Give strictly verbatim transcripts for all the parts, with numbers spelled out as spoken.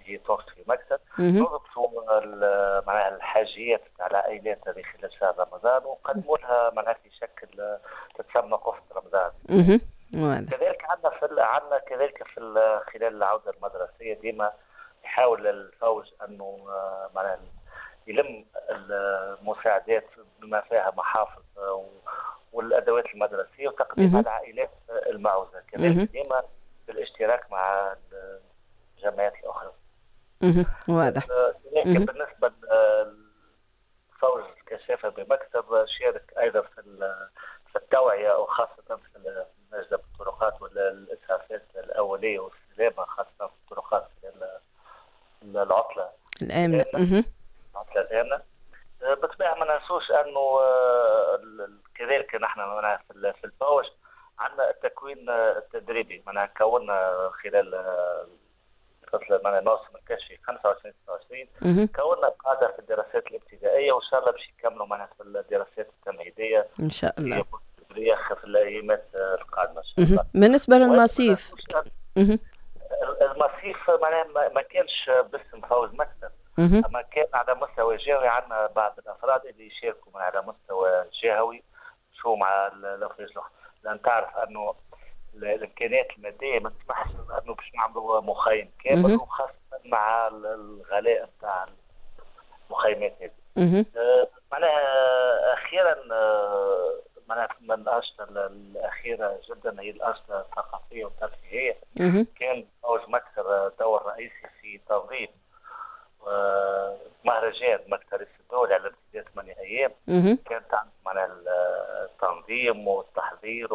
اللي هي توفت في مكتب، مهم. نضبطوا ال- معناها الحاجيات على عائلات هذه خلال شهر رمضان، ونقدموا لها معناها في شكل آه، تتسمى قفة رمضان. مهم. واضح. كذلك عندنا في ال- عندنا كذلك في ال- خلال العودة المدرسية ديما يحاول الفوج أنه آه، معناها يلم المساعدات بما فيها محافظ آه، والأدوات المدرسية وتقديمها مهم. لعائلات آه، المعوزة، كذلك مهم. ديما بالاشتراك مع الجمعيات الأخرى. مهم. واضح. آه، كذلك مهم. بالنسبة لفوج الكشافة بمكتب، شارك أيضا في ال- في التوعية وخاصة في النجدة بالطرقات والإسعافات الأولية والسلامة، خاصة في الطرقات في ال- العطلة الآمنة. الآمنة مهم. العطلة الآمنة. آه، بالطبيعة ما ننسوش أنه آه، ال- ال- كذلك نحن معناها في ال- في الفوج عندنا التكوين آه، التدريبي، معناها كونا خلال آه، فصل معناها الموسم الكشفي خمسة وعشرين ستة وعشرين مهم. كونا قاعدة في الدراسات الابتدائية، وإن شاء الله باش يكملوا معناها في الدراسات التمهيدية إن شاء في الله. الرياض في الأيامات آه، القادمة إن شاء مهم. الله. بالنسبة وأيضا ما للمصيف. ننسوش مهم. المصيف معناها ما ما كانش باسم فوز مكتب، مهم. اما كان على مستوى جهوي. عندنا بعض الافراد اللي يشاركوا من على مستوى جهوي شو مع الافراد الاخرى، لان تعرف انه ال- الامكانيات الماديه ما تسمحش انه باش نعملوا مخيم كامل، مهم. وخاصه مع ال- الغلاء نتاع المخيمات هذه. مهم. آه، معناها اخيرا آه، معناها من الانشطه الاخيره جدا هي الانشطه الثقافيه والترفيهيه. مهم. كان فوز مكتب دور رئيسي في تنظيم آه، مهرجان مكتب الدولي على امتداد ثمانية ايام. مهم. كانت عندنا معناها التنظيم والتحضير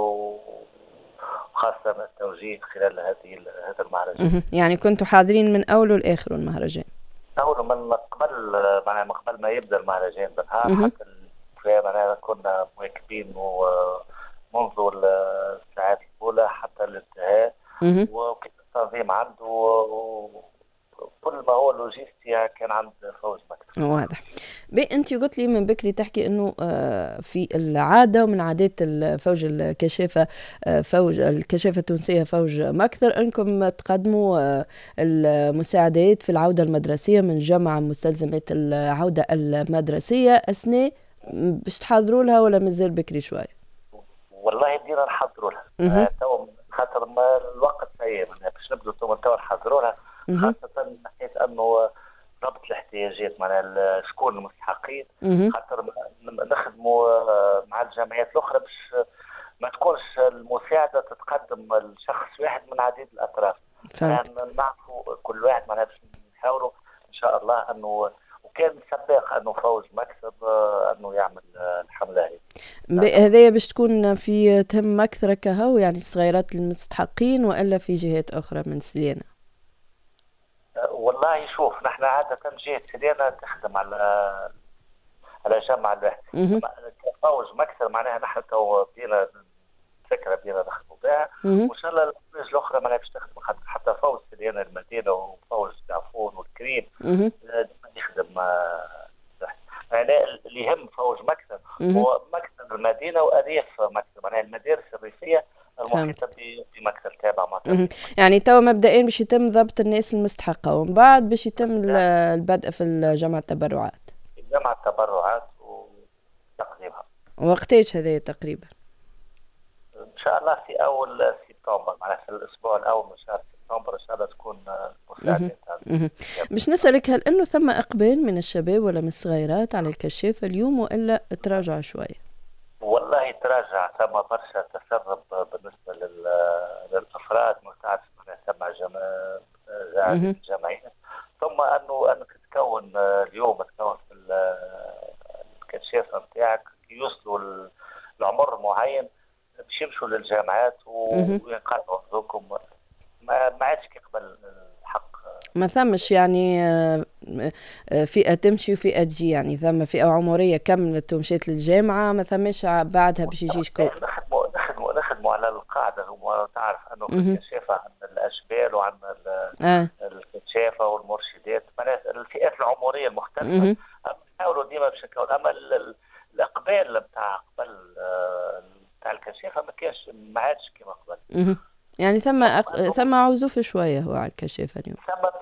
وخاصه التوجيه خلال هذه هذا المهرجان. مهم. يعني كنتوا حاضرين من أوله لآخره المهرجان. أول من قبل معناها من قبل ما يبدا المهرجان بنهار مهم. حتى ال- معناها كنا مواكبين منذ الساعات الأولى حتى الانتهاء، مهم. وكيف التنظيم عنده وكل ما هو لوجيستيا كان عند فوز مكتب. واضح. بي انت قلت لي من بكري تحكي انه آه، في العاده ومن عادات الفوج الكشافه، آه، فوج الكشافه التونسيه فوج مكثر انكم تقدموا آه، المساعدات في العوده المدرسيه من جمع مستلزمات العوده المدرسيه اثناء باش تحضروا لها ولا مازال بكري شوي؟ والله بدينا نحضروا لها مهم. آه، تو خاطر ما الوقت سيء باش نبدو تو تو نحضروا لها، مهم. خاصه من ناحيه انه ربط الاحتياجات معناها شكون المستحقين، مهم. خاطر نخدموا آه، مع الجمعيات الاخرى باش ما تكونش المساعده تتقدم لشخص واحد من عديد الاطراف. فهمت. يعني نعرفوا كل واحد معناها باش نحاولوا ان شاء الله انه، وكان سباق انه فوز مكسب آه، انه يعمل آه، الحمله هذه. ب- هذايا باش تكون في تم اكثر كهو يعني الصغيرات المستحقين والا في جهات اخرى من سليانه؟ آه، والله شوف نحن عاده جهه سليانه تخدم على على جمع الواحد. مهم. فوز مكسب معناها نحن تو بدينا فكره بدينا نخدموا بها، مهم. وان شاء الله الافواج الاخرى معناها باش تخدم حتى حتى فوز سليانه المدينه وفوز دافون والكريم مهم. آه، يخدم آه، يعني اللي يهم فوز مكتب مهم. هو مكتب المدينه وارياف مكتب، يعني المدارس الريفيه المحيطه فهمت. ب- بمكتب تابع مع مهم. تنظيم مكتب. يعني توا مبدئيا باش يتم ضبط الناس المستحقه ومن بعد باش يتم ال- البدء في جمع التبرعات. جمع التبرعات وتقديمها وقتاش هذايا تقريبا؟ ان شاء الله في اول سبتمبر، معناها في الاسبوع الاول من شهر سبتمبر ان شاء الله تكون مهم. مساعدات هذه. مهم. باش نسألك هل انه ثم اقبال من الشباب ولا من الصغيرات على الكشافه اليوم والا تراجع شويه؟ والله تراجع، ثم برشا تسرب بالنسبه لل- للافراد، ما تعرف معناها تبع جما- مهم. الجمعيه، ثم انه انك تكون اليوم تكون في ال- الكشافه نتاعك يوصلوا ل- لعمر معين باش يمشوا للجامعات مهم. وينقطعوا حظوظهم، ما ما عادش كيقبل الحق. ما ثمش يعني آه، آه، فئة تمشي وفئة تجي، يعني ثم فئة عمرية كملت ومشيت للجامعة ما ثمش بعدها باش يجي شكون؟ نخدموا نخدموا نخدموا على القاعده، وتعرف انه في مهم. الكشافه عندنا الاشبال وعندنا ال- اه. الكشافه والمرشدات، معناها الفئات العمريه المختلفه. مهم. أما نحاولوا ديما باش نكون، اما ال- ال- الاقبال بتاع قبل آه، بتاع الكشافه ما كانش ما عادش كما قبل. مهم. يعني ثم ثم أق... انه ثم عزوف شوية هو على الكشافة اليوم. ثم